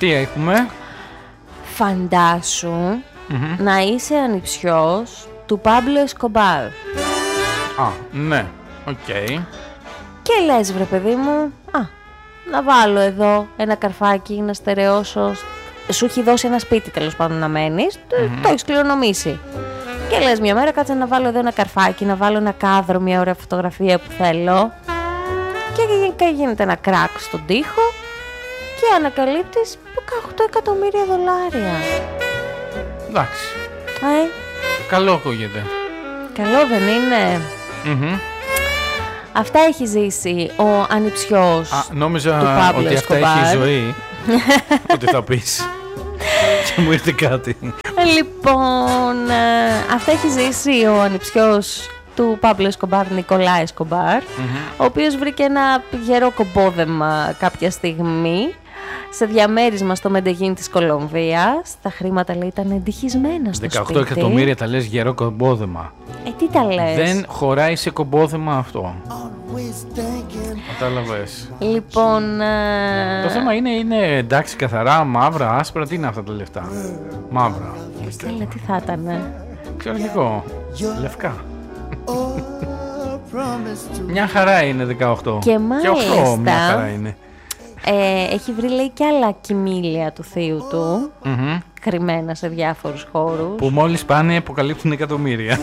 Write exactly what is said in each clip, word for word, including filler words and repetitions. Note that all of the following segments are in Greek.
Τι έχουμε? Φαντάσου Mm-hmm. να είσαι ανιψιός του Πάμπλο Εσκομπάρ. Α, ναι, οκ. Okay. Και λες, βρε παιδί μου, α, να βάλω εδώ ένα καρφάκι, να στερεώσω. Σου έχει δώσει ένα σπίτι τέλος πάντων να μένεις, mm-hmm. το έχεις κληρονομήσει. Και λες μια μέρα, κάτσε να βάλω εδώ ένα καρφάκι, να βάλω ένα κάδρο, μια ωραία φωτογραφία που θέλω. Και γίνεται ένα κράκ στον τοίχο και ανακαλύπτεις δεκαοκτώ εκατομμύρια δολάρια. Εντάξει. Ε, Καλό ακούγεται. Καλό δεν είναι? Mm-hmm. Αυτά έχει ζήσει ο ανιψιός. Α, νόμιζα του Πάμπλο ότι αυτά Εσκομπάρ. έχει ζωή. Ότι θα πεις. Και μου ήρθε κάτι. Λοιπόν, ε, αυτά έχει ζήσει ο ανιψιός του Πάμπλο Εσκομπάρ, Νικολά Εσκομπάρ, Mm-hmm. ο οποίος βρήκε ένα γερό κομπόδεμα κάποια στιγμή σε διαμέρισμα στο Μεντεγίν της Κολομβίας. Τα χρήματα, λέει, ήταν εντυχισμένα στο δεκαοκτώ σπίτι. εκατομμύρια τα λες γερό κομπόδεμα. Ε, τι τα λες? Δεν χωράει σε κομπόδεμα αυτό. Κατάλαβες. Λοιπόν, ε... Το θέμα είναι, είναι εντάξει, καθαρά, μαύρα, άσπρα, τι είναι αυτά τα λεφτά? Μαύρα. Καλά, τι θα ήταν? Ξέρω κι εγώ. Λευκά. Μια χαρά είναι δεκαοκτώ. Και μάλιστα, οκτώ μια χαρά είναι. Ε, έχει βρει, λέει, και άλλα κοιμήλια του θείου του, Mm-hmm. κρυμμένα σε διάφορους χώρους. Που μόλις πάνε αποκαλύπτουν εκατομμύρια.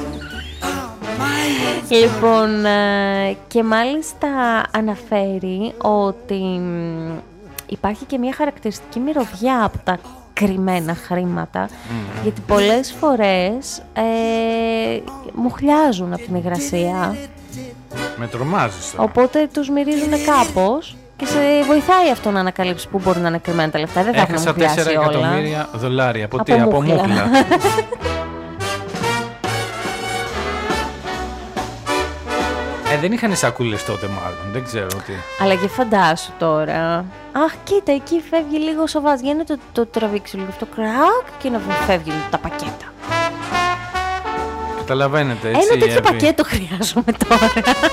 Λοιπόν, ε, και μάλιστα αναφέρει ότι μ, υπάρχει και μια χαρακτηριστική μυρωδιά από τα κρυμμένα χρήματα, Mm. γιατί πολλές φορές ε, μουχλιάζουν από την υγρασία, Με τρομάζεις τώρα. οπότε τους μυρίζουν κάπως και σε βοηθάει αυτό να ανακαλύψεις πού μπορεί να είναι κρυμμένα τα λεφτά. Δεν θα έχουν Έχασα μουχλιάσει τέσσερα όλα. εκατομμύρια δολάρια. Από τι? Από Από μούχλα. μούχλα. Ε, δεν είχαν σακούλες τότε μάλλον. Δεν ξέρω τι. Αλλά και φαντάσου τώρα. Αχ, κοίτα, εκεί φεύγει λίγο σοβάς. Για να το, το τραβήξει λίγο αυτό κρακ και να φεύγουν τα πακέτα. Καταλαβαίνετε έτσι. Ένα τέτοιο Εύη? πακέτο χρειάζομαι τώρα.